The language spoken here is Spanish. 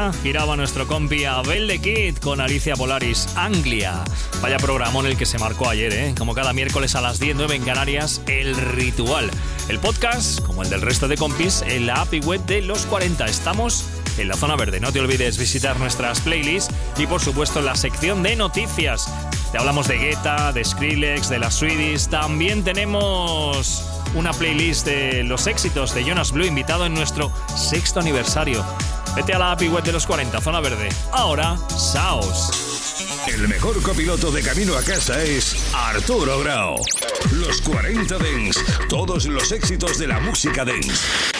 hora giraba nuestro compi Abel The Kid con Alicia Polaris, Anglia. Vaya programón el que se marcó ayer, ¿eh? Como cada miércoles a las 10:09 en Canarias, El Ritual. El podcast, como el del resto de compis, en la app y web de Los 40. Estamos en la zona verde. No te olvides visitar nuestras playlists y, por supuesto, la sección de noticias. Te hablamos de Guetta, de Skrillex, de las Swedish. También tenemos una playlist de los éxitos de Jonas Blue, invitado en nuestro 6º aniversario. Vete a la app y web de Los 40, zona verde. Ahora, Saos. El mejor copiloto de camino a casa es Arturo Grau. Los 40 Dance, todos los éxitos de la música dance.